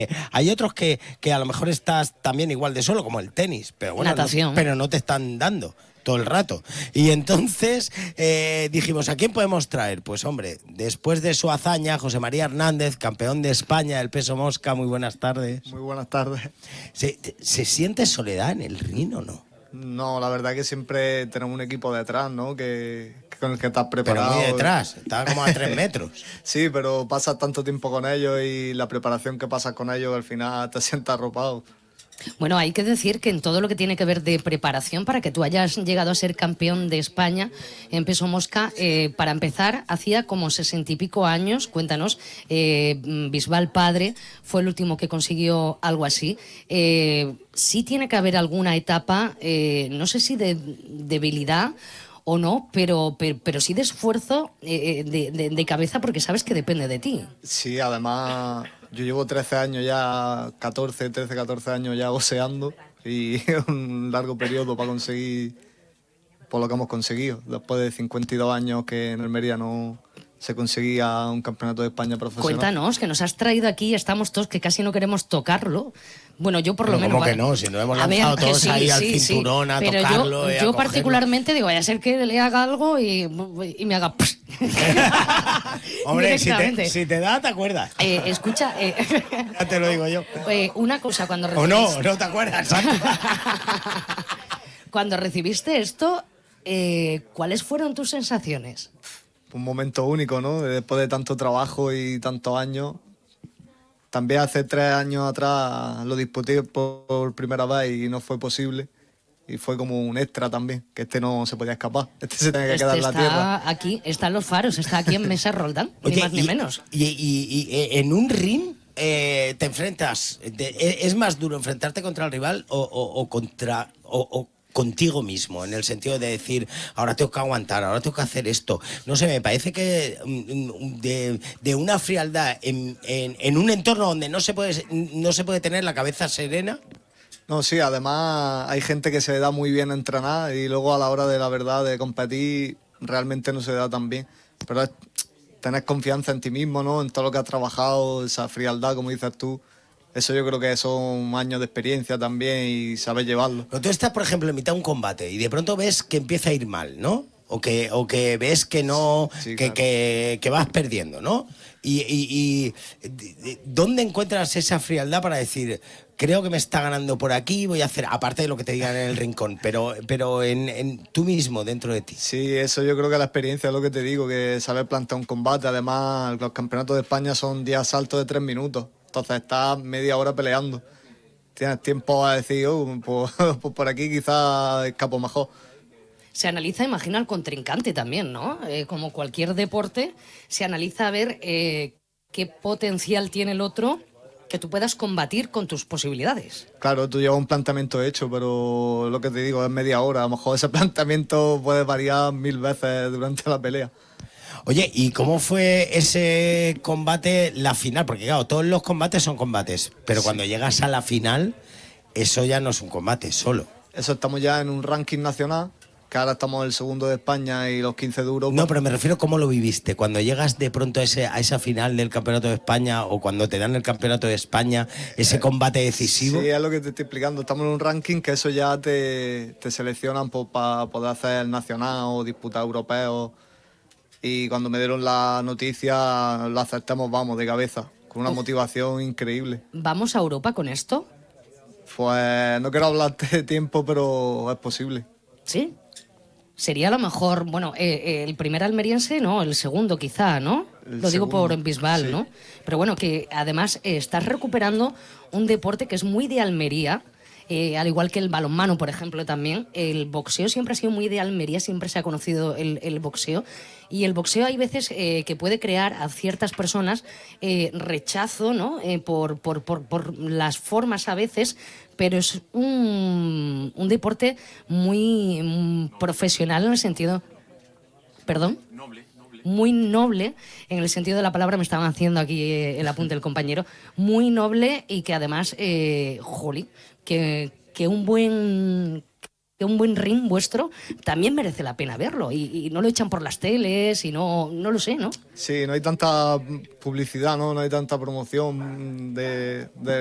Hay otros que a lo mejor estás también igual de solo, como el tenis, pero bueno, Natación. pero no te están dando todo el rato. Y entonces dijimos, ¿a quién podemos traer? Pues hombre, después de su hazaña, José María Hernández, campeón de España del peso mosca, muy buenas tardes. Muy buenas tardes. ¿Se siente soledad en el ring o no? No, la verdad que siempre tenemos un equipo detrás, ¿no? Que con el que estás preparado. Pero muy detrás, está como a 3 metros. Sí, pero pasas tanto tiempo con ellos y la preparación que pasas con ellos, al final te sientas arropado. Bueno, hay que decir que en todo lo que tiene que ver de preparación para que tú hayas llegado a ser campeón de España en peso mosca, para empezar, hacía como 60 y pico años, cuéntanos, Bisbal padre fue el último que consiguió algo así. Sí tiene que haber alguna etapa, no sé si de debilidad o no, pero sí de esfuerzo, de cabeza, porque sabes que depende de ti. Sí, además yo llevo 13 años ya, 14 años ya boxeando y es un largo periodo para conseguir por lo que hemos conseguido. Después de 52 años que en Almería no se conseguía un campeonato de España profesional. Cuéntanos, que nos has traído aquí y estamos todos que casi no queremos tocarlo. Bueno, yo por lo menos... ¿Cómo que no? Si nos hemos lanzado todos ahí al cinturón a pero tocarlo. Yo particularmente digo, vaya a ser que le haga algo y me haga... Hombre, si te da, te acuerdas. Escucha... Ya te lo digo yo. Una cosa, cuando recibiste... O no te acuerdas. Cuando recibiste esto, ¿cuáles fueron tus sensaciones? Un momento único, ¿no? Después de tanto trabajo y tantos años. También hace 3 años atrás lo disputé por primera vez y no fue posible. Y fue como un extra también, que no se podía escapar. Se tenía que quedar en la tierra. Aquí, están los faros, está aquí en Mesa Roldán, ni más ni menos. Y en un ring te enfrentas, ¿es más duro enfrentarte contra el rival o contigo mismo, en el sentido de decir, ahora tengo que aguantar, ahora tengo que hacer esto? No sé, me parece que de una frialdad en un entorno donde no se puede tener la cabeza serena. No, sí, además hay gente que se da muy bien a entrenar y luego a la hora de la verdad de competir realmente no se da tan bien. Pero es tener confianza en ti mismo, ¿no? En todo lo que has trabajado, esa frialdad, como dices tú. Eso yo creo que son años de experiencia también y saber llevarlo. Pero tú estás, por ejemplo, en mitad de un combate y de pronto ves que empieza a ir mal, ¿no? O que ves que no, sí, claro, que vas perdiendo, ¿no? Y ¿dónde encuentras esa frialdad para decir, creo que me está ganando por aquí, voy a hacer, aparte de lo que te digan en el rincón, pero en tú mismo, dentro de ti? Sí, eso yo creo que la experiencia es lo que te digo, que saber plantear un combate. Además, los campeonatos de España son 10 asaltos de 3 minutos. Entonces estás media hora peleando. Tienes tiempo a decir, pues por aquí quizás escapo mejor. Se analiza, imagino, al contrincante también, ¿no? Como cualquier deporte, se analiza a ver qué potencial tiene el otro que tú puedas combatir con tus posibilidades. Claro, tú llevas un planteamiento hecho, pero lo que te digo es media hora. A lo mejor ese planteamiento puede variar 1000 veces durante la pelea. Oye, ¿y cómo fue ese combate, la final? Porque claro, todos los combates son combates, pero cuando llegas a la final, eso ya no es un combate solo. Eso, estamos ya en un ranking nacional, que ahora estamos el segundo de España y los 15 de Europa. No, pero me refiero a cómo lo viviste, cuando llegas de pronto a esa final del Campeonato de España o cuando te dan el Campeonato de España, ese combate decisivo. Sí, es lo que te estoy explicando. Estamos en un ranking que eso ya te seleccionan para poder hacer el nacional o disputar europeo. Y cuando me dieron la noticia, la aceptamos, vamos, de cabeza, con una motivación increíble. ¿Vamos a Europa con esto? Pues no quiero hablarte de tiempo, pero es posible. ¿Sí? Sería a lo mejor, bueno, el primer almeriense, no, el segundo quizá, ¿no? Lo digo por Bisbal, sí, ¿no? Pero bueno, que además estás recuperando un deporte que es muy de Almería, al igual que el balonmano, por ejemplo, también. El boxeo siempre ha sido muy de Almería, siempre se ha conocido el boxeo. Y el boxeo hay veces que puede crear a ciertas personas rechazo, ¿no? Por las formas a veces, pero es un deporte muy profesional en el sentido... ¿Perdón? Muy noble, en el sentido de la palabra, me estaban haciendo aquí el apunte el compañero, muy noble y que además, que un buen un buen ring vuestro, también merece la pena verlo. Y no lo echan por las teles y no lo sé, ¿no? Sí, no hay tanta publicidad, ¿no? No hay tanta promoción de